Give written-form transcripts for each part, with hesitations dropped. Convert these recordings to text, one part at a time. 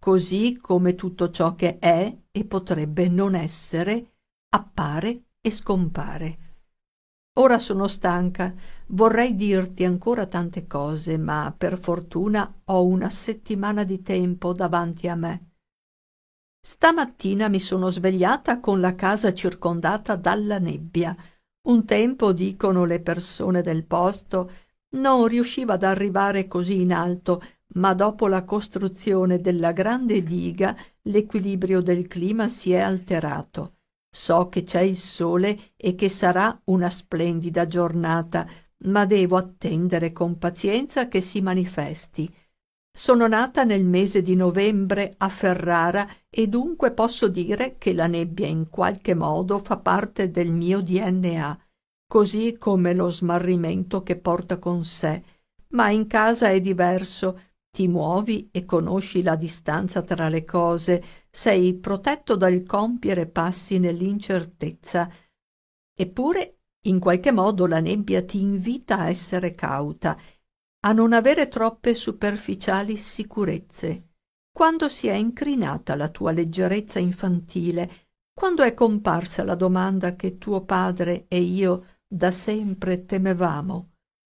così come tutto ciò che è e potrebbe non essere, appare e scompare. Ora sono stanca, vorrei dirti ancora tante cose, ma per fortuna ho una settimana di tempo davanti a me. Stamattina mi sono svegliata con la casa circondata dalla nebbia. Un tempo, dicono le persone del posto, non riusciva ad arrivare così in alto, ma dopo la costruzione della grande diga l'equilibrio del clima si è alterato. So che c'è il sole e che sarà una splendida giornata, ma devo attendere con pazienza che si manifesti. Sono nata nel mese di novembre a Ferrara e dunque posso dire che la nebbia in qualche modo fa parte del mio DNA, così come lo smarrimento che porta con sé. Ma in casa è diverso. Ti muovi e conosci la distanza tra le cose, sei protetto dal compiere passi nell'incertezza. Eppure, in qualche modo, la nebbia ti invita a essere cauta, a non avere troppe superficiali sicurezze. Quando si è incrinata la tua leggerezza infantile, quando è comparsa la domanda che tuo padre e io da sempre temevamo.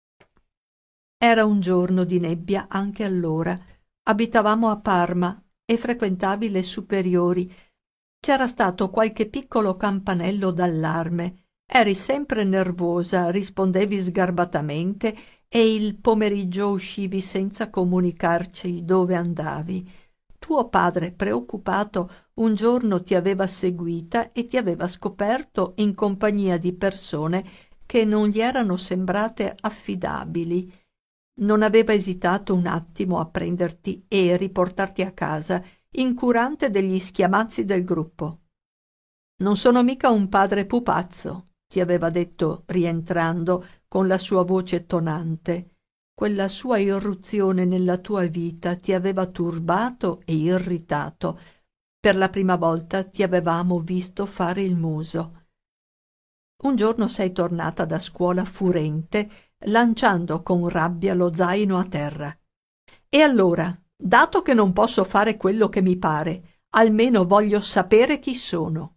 Era un giorno di nebbia anche allora. Abitavamo a Parma e frequentavi le superiori. C'era stato qualche piccolo campanello d'allarme. Eri sempre nervosa, rispondevi sgarbatamente e il pomeriggio uscivi senza comunicarci dove andavi. Tuo padre, preoccupato, un giorno ti aveva seguita e ti aveva scoperto in compagnia di persone che non gli erano sembrate affidabili. Non aveva esitato un attimo a prenderti e riportarti a casa, incurante degli schiamazzi del gruppo. «Non sono mica un padre pupazzo», ti aveva detto rientrando con la sua voce tonante. Quella sua irruzione nella tua vita ti aveva turbato e irritato. Per la prima volta ti avevamo visto fare il muso. Un giorno sei tornata da scuola furente, lanciando con rabbia lo zaino a terra. «E allora, dato che non posso fare quello che mi pare, almeno voglio sapere chi sono».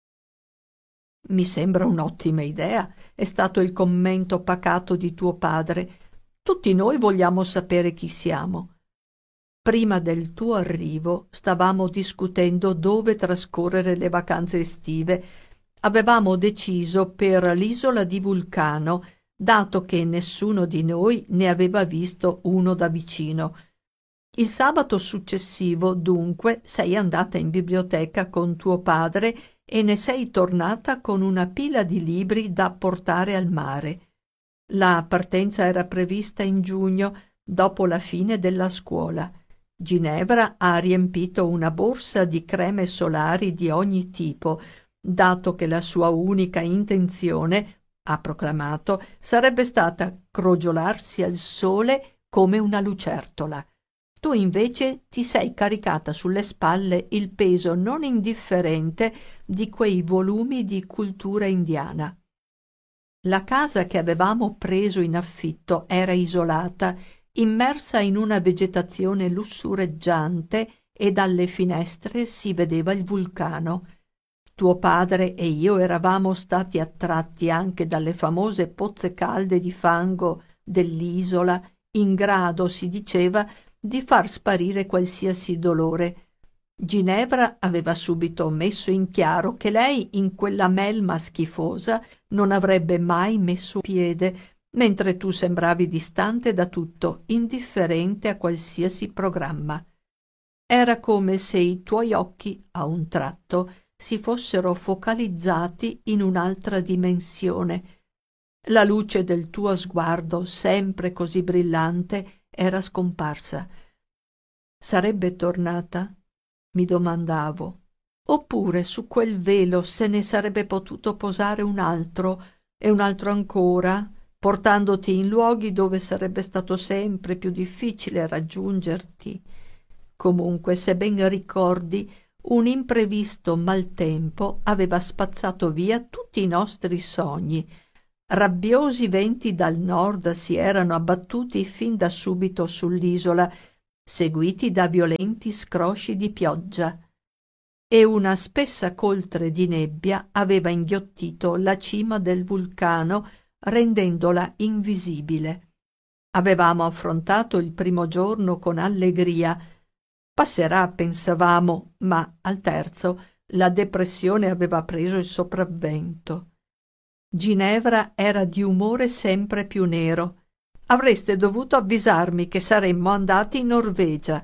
«Mi sembra un'ottima idea», è stato il commento pacato di tuo padre. «Tutti noi vogliamo sapere chi siamo». Prima del tuo arrivo stavamo discutendo dove trascorrere le vacanze estive. Avevamo deciso per l'isola di Vulcano, dato che nessuno di noi ne aveva visto uno da vicino. Il sabato successivo, dunque, sei andata in biblioteca con tuo padre e ne sei tornata con una pila di libri da portare al mare. La partenza era prevista in giugno, dopo la fine della scuola. Ginevra ha riempito una borsa di creme solari di ogni tipo, dato che la sua unica intenzione, ha proclamato, sarebbe stata crogiolarsi al sole come una lucertola. Tu invece ti sei caricata sulle spalle il peso non indifferente di quei volumi di cultura indiana. La casa che avevamo preso in affitto era isolata, immersa in una vegetazione lussureggiante e dalle finestre si vedeva il vulcano. Tuo padre e io eravamo stati attratti anche dalle famose pozze calde di fango dell'isola, in grado, si diceva, di far sparire qualsiasi dolore. Ginevra aveva subito messo in chiaro che lei in quella melma schifosa non avrebbe mai messo piede, mentre tu sembravi distante da tutto, indifferente a qualsiasi programma. Era come se i tuoi occhi, a un tratto, si fossero focalizzati in un'altra dimensione. La luce del tuo sguardo, sempre così brillante, era scomparsa. Sarebbe tornata? Mi domandavo. Oppure su quel velo se ne sarebbe potuto posare un altro e un altro ancora, portandoti in luoghi dove sarebbe stato sempre più difficile raggiungerti. Comunque, se ben ricordi, un imprevisto maltempo aveva spazzato via tutti i nostri sogni. Rabbiosi venti dal nord si erano abbattuti fin da subito sull'isola seguiti da violenti scrosci di pioggia, e una spessa coltre di nebbia aveva inghiottito la cima del vulcano, rendendola invisibile. Avevamo affrontato il primo giorno con allegria. Passerà, pensavamo, ma al terzo la depressione aveva preso il sopravvento. Ginevra era di umore sempre più nero. Avreste dovuto avvisarmi che saremmo andati in Norvegia.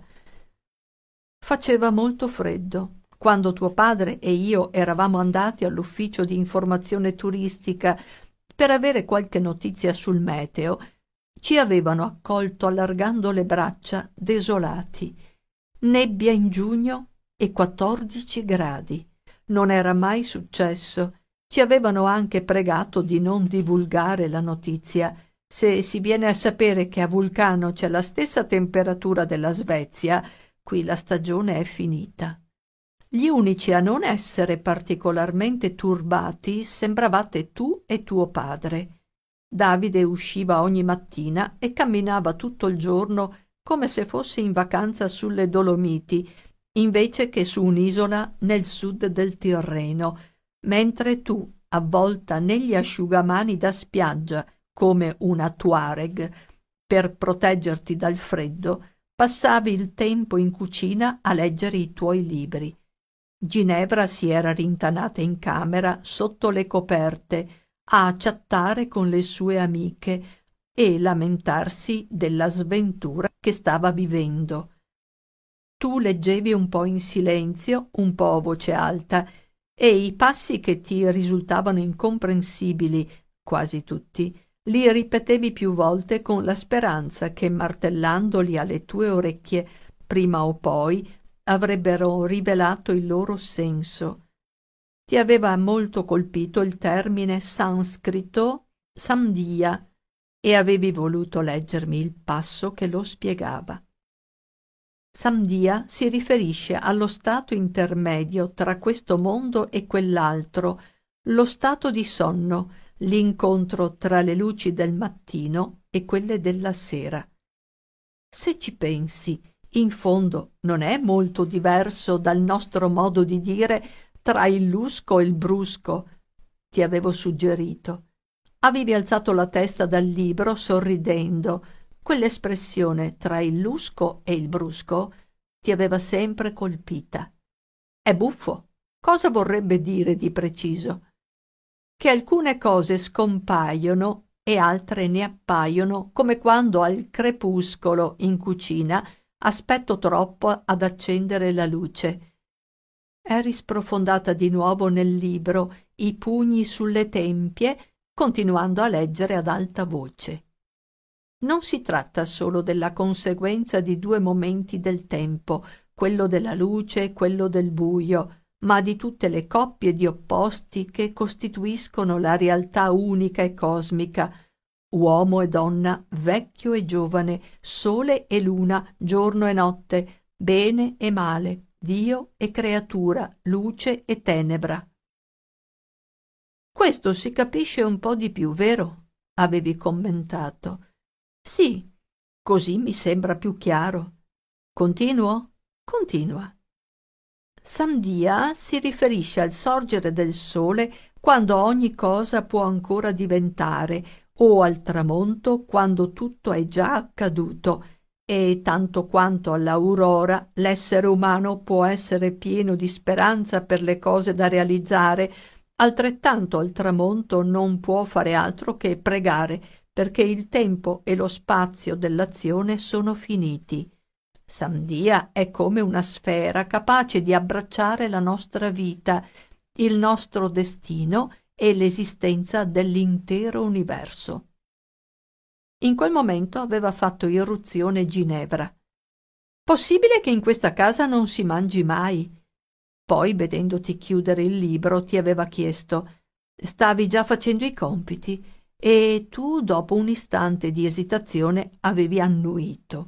Faceva molto freddo. Quando tuo padre e io eravamo andati all'ufficio di informazione turistica per avere qualche notizia sul meteo, ci avevano accolto allargando le braccia, desolati. Nebbia in giugno e 14 gradi. Non era mai successo. Ci avevano anche pregato di non divulgare la notizia. Se si viene a sapere che a Vulcano c'è la stessa temperatura della Svezia, qui la stagione è finita. Gli unici a non essere particolarmente turbati sembravate tu e tuo padre. Davide usciva ogni mattina e camminava tutto il giorno come se fosse in vacanza sulle Dolomiti, invece che su un'isola nel sud del Tirreno, mentre tu, avvolta negli asciugamani da spiaggia come una Tuareg, per proteggerti dal freddo, passavi il tempo in cucina a leggere i tuoi libri. Ginevra si era rintanata in camera sotto le coperte a chattare con le sue amiche e lamentarsi della sventura che stava vivendo. Tu leggevi un po' in silenzio, un po' a voce alta, e i passi che ti risultavano incomprensibili, quasi tutti, li ripetevi più volte con la speranza che, martellandoli alle tue orecchie, prima o poi avrebbero rivelato il loro senso. Ti aveva molto colpito il termine sanscrito samdhya e avevi voluto leggermi il passo che lo spiegava. Samdhya si riferisce allo stato intermedio tra questo mondo e quell'altro, lo stato di sonno, l'incontro tra le luci del mattino e quelle della sera. Se ci pensi, in fondo non è molto diverso dal nostro modo di dire tra il lusco e il brusco, ti avevo suggerito. Avevi alzato la testa dal libro sorridendo. Quell'espressione tra il lusco e il brusco ti aveva sempre colpita. È buffo. Cosa vorrebbe dire di preciso? Che alcune cose scompaiono e altre ne appaiono, come quando al crepuscolo in cucina aspetto troppo ad accendere la luce. Eri sprofondata di nuovo nel libro, i pugni sulle tempie, continuando a leggere ad alta voce. Non si tratta solo della conseguenza di due momenti del tempo, quello della luce e quello del buio, ma di tutte le coppie di opposti che costituiscono la realtà unica e cosmica, uomo e donna, vecchio e giovane, sole e luna, giorno e notte, bene e male, Dio e creatura, luce e tenebra. Questo si capisce un po' di più, vero? Avevi commentato. Sì, così mi sembra più chiaro. Continuo? Continua. Samdhya si riferisce al sorgere del sole quando ogni cosa può ancora diventare, o al tramonto quando tutto è già accaduto, e tanto quanto all'aurora l'essere umano può essere pieno di speranza per le cose da realizzare, altrettanto al tramonto non può fare altro che pregare, perché il tempo e lo spazio dell'azione sono finiti. Samdhya è come una sfera capace di abbracciare la nostra vita, il nostro destino e l'esistenza dell'intero universo. In quel momento aveva fatto irruzione Ginevra. Possibile che in questa casa non si mangi mai? Poi, vedendoti chiudere il libro, ti aveva chiesto: stavi già facendo i compiti? E tu, dopo un istante di esitazione, avevi annuito.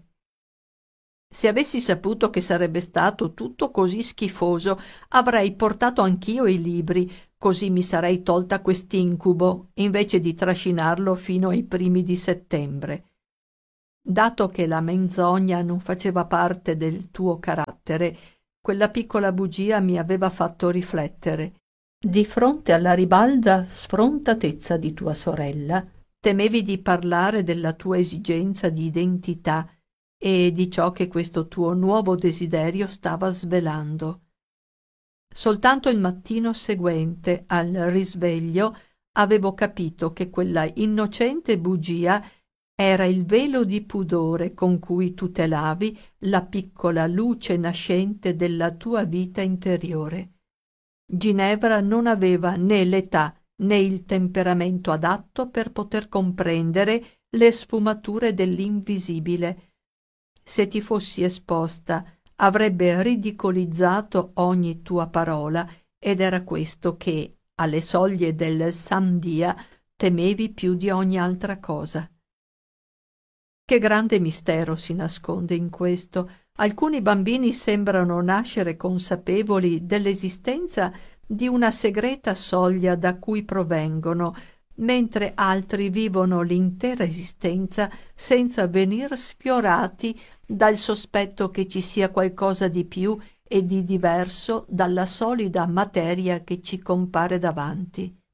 Se avessi saputo che sarebbe stato tutto così schifoso, avrei portato anch'io i libri, così mi sarei tolta quest'incubo, invece di trascinarlo fino ai primi di settembre. Dato che la menzogna non faceva parte del tuo carattere, quella piccola bugia mi aveva fatto riflettere. Di fronte alla ribalda sfrontatezza di tua sorella, temevi di parlare della tua esigenza di identità e di ciò che questo tuo nuovo desiderio stava svelando. Soltanto il mattino seguente al risveglio avevo capito che quella innocente bugia era il velo di pudore con cui tutelavi la piccola luce nascente della tua vita interiore. Ginevra non aveva né l'età né il temperamento adatto per poter comprendere le sfumature dell'invisibile. Se ti fossi esposta, avrebbe ridicolizzato ogni tua parola, ed era questo che, alle soglie del Samdia, temevi più di ogni altra cosa. Che grande mistero si nasconde in questo. Alcuni bambini sembrano nascere consapevoli dell'esistenza di una segreta soglia da cui provengono, mentre altri vivono l'intera esistenza senza venir sfiorati dal sospetto che ci sia qualcosa di più e di diverso dalla solida materia che ci compare davanti.